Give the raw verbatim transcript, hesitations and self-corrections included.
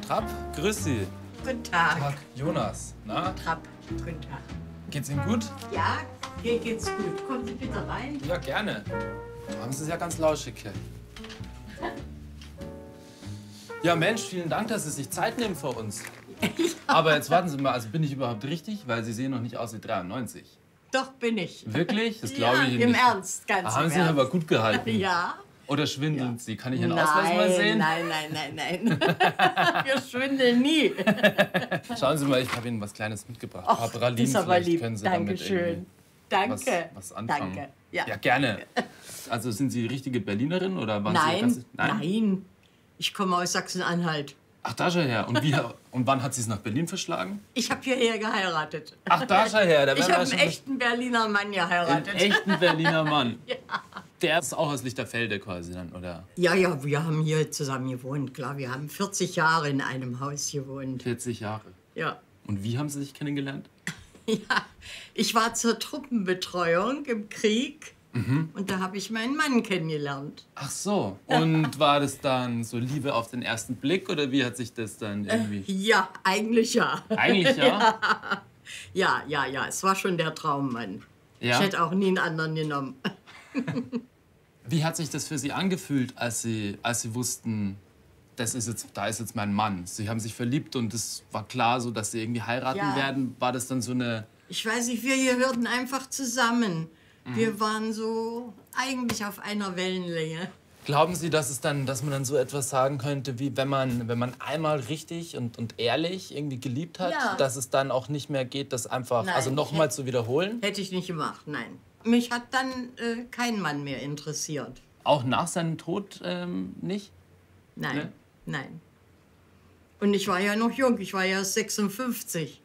Trapp, grüß Sie. Guten Tag. Tag, Jonas. Na, Trapp, guten Tag. geht's Ihnen gut? Ja, hier geht's gut. Kommen Sie bitte rein. Ja, gerne. Haben Sie es ja ganz lauschig hier. Ja, Mensch, vielen Dank, dass Sie sich Zeit nehmen für uns. Ja. Aber jetzt warten Sie mal, also bin ich überhaupt richtig? Weil Sie sehen noch nicht aus wie dreiundneunzig. Doch, bin ich. Wirklich? Das glaube Ja, ich Ihnen im nicht. Ernst, ganz Ah, haben im Sie sich Ernst. aber gut gehalten. Ja. Oder schwindeln Sie? Kann ich Ihren Nein, Ausweis mal sehen? nein, nein, nein, nein. Wir schwindeln nie. Schauen Sie mal, ich habe Ihnen was Kleines mitgebracht. Och, Ein paar Pralinen, das ist aber vielleicht lieb. können Sie damit Dankeschön. irgendwie Danke. was, was anfangen. Danke. Ja. Ja, gerne. Also sind Sie richtige Berlinerin oder waren Sie Nein, ganz, nein, nein. Ich komme aus Sachsen-Anhalt. Ach, da schon her. Und, wie, und wann hat sie es nach Berlin verschlagen? Ich habe hierher geheiratet. Ach, da schon her. Da Ich habe einen echten Berliner Mann geheiratet. einen echten Berliner Mann. Ja. Der ist auch aus Lichterfelde quasi dann, oder? Ja, ja, wir haben hier zusammen gewohnt, klar. Wir haben vierzig Jahre in einem Haus gewohnt. vierzig Jahre. Ja. Und wie haben Sie sich kennengelernt? Ja, ich war zur Truppenbetreuung im Krieg mhm. und da habe ich meinen Mann kennengelernt. Ach so. Und war das dann so Liebe auf den ersten Blick oder wie hat sich das dann irgendwie... Äh, ja, eigentlich ja. Eigentlich ja? ja? Ja, ja, ja. Es war schon der Traummann. Ja? Ich hätte auch nie einen anderen genommen. Wie hat sich das für Sie angefühlt, als Sie, als Sie wussten, das ist jetzt, da ist jetzt mein Mann? Sie haben sich verliebt und es war klar, so, dass Sie irgendwie heiraten Ja. werden. War das dann so eine... Ich weiß nicht, wir gehörten einfach zusammen. Mhm. Wir waren so eigentlich auf einer Wellenlänge. Glauben Sie, dass es dann, dass man dann so etwas sagen könnte, wie wenn man, wenn man einmal richtig und, und ehrlich irgendwie geliebt hat, Ja. dass es dann auch nicht mehr geht, das einfach, Nein, also nochmal zu wiederholen? Hätte ich nicht gemacht, nein. Mich hat dann äh, kein Mann mehr interessiert. Auch nach seinem Tod ähm, nicht? Nein, Ne? nein. Und ich war ja noch jung, ich war ja sechsundfünfzig.